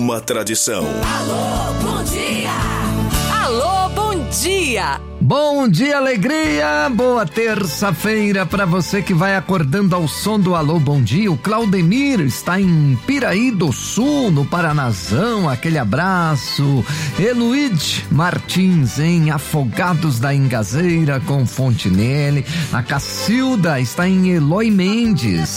uma tradição. Alô, bom dia! Alô, bom dia! Bom dia, alegria, boa terça-feira para você que vai acordando ao som do Alô Bom Dia. O Claudemir está em Piraí do Sul, no Paranazão, aquele abraço. Eluide Martins em Afogados da Ingazeira com Fontenelle. A Cacilda está em Eloy Mendes,